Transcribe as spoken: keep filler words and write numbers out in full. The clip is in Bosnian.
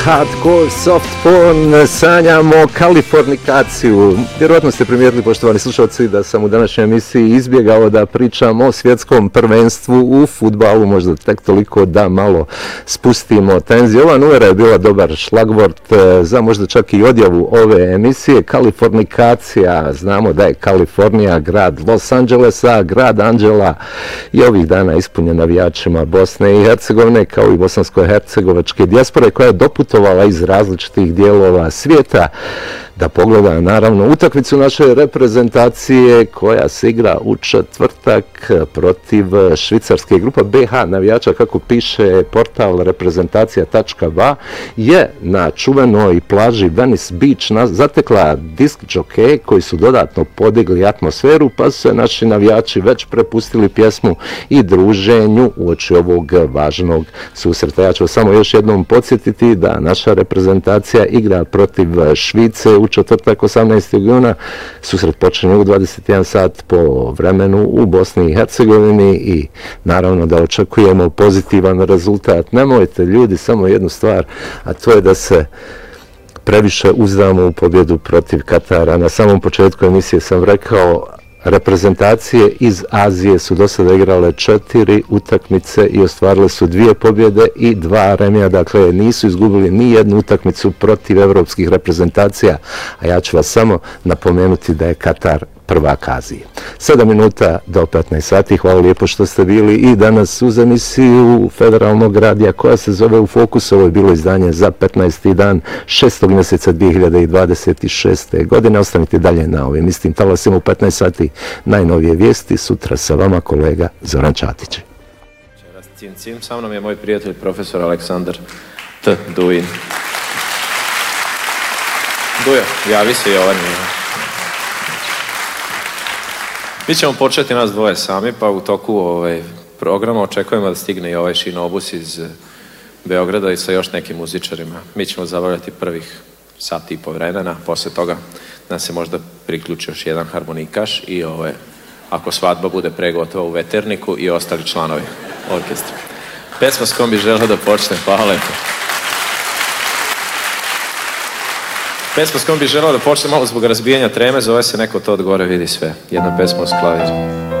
hardcore soft porn, sanjamo kalifornikaciju. Vjerojatno ste primijetili, poštovani slušalci, da sam u današnjoj emisiji izbjegao da pričam o svjetskom prvenstvu u fudbalu, možda tek toliko da malo spustimo tenziju. Ova numera je bila dobar šlagvort za možda čak i odjavu ove emisije. Kalifornikacija, znamo da je Kalifornija grad Los Angelesa, grad Anđela i ovih dana ispunjen navijačima Bosne i Hercegovine, kao i bosansko-hercegovačke dijaspore koja je doputovala iz različitih dijelova svijeta da pogleda naravno utakmicu naše reprezentacije koja se igra u četvrtak protiv Švicarske. Grupa be ha navijača, kako piše portal reprezentacija tačka ba, je na čuvenoj plaži Venice Beach zatekla disk džokeje koji su dodatno podigli atmosferu, pa su se naši navijači već prepustili pjesmu i druženju uoči ovog važnog susreta. Ja ću samo još jednom podsjetiti da naša reprezentacija igra protiv Švice u četvrtak osamnaestog juna. Susret počinje u dvadeset jedan sat po vremenu u Bosni i Hercegovini i naravno da očekujemo pozitivan rezultat. Nemojte ljudi samo jednu stvar, a to je da se previše uzdamo u pobjedu protiv Katara. Na samom početku emisije sam rekao, reprezentacije iz Azije su do sada igrale četiri utakmice i ostvarile su dvije pobjede i dva remija, dakle nisu izgubili ni jednu utakmicu protiv evropskih reprezentacija, a ja ću vas samo napomenuti da je Katar prvak Azije. Sedam minuta do petnaest sati, hvala lijepo što ste bili i danas uz emisiju Federalnog radija koja se zove U fokusu. Ovo je bilo izdanje za petnaesti dan šestog mjeseca dvije hiljade dvadeset šeste. godine. Ostanite dalje na ovim istim talasima u petnaest sati. Najnovije vijesti, sutra sa vama kolega Zoran Čatić. Večeras cim cim, sa mnom je moj prijatelj profesor Aleksandar T. Duin. Dujo, javi se Jovan. Mi ćemo početi nas dvoje sami, pa u toku ovaj programa očekujemo da stigne i ovaj šinobus iz Beograda i sa još nekim muzičarima. Mi ćemo zabavljati prvih sat i po vremena, posle toga nam se možda priključi još jedan harmonikaš i ovaj, ako svadba bude pregotova u Veterniku i ostali članovi orkestra. Pesma s kom bi želeo da počnem, hvala lepo. Pesma s kojom bih želeo da počnem malo zbog razbijanja treme, zove se Neko to od gore vidi sve. Jedna pesma uz klavir.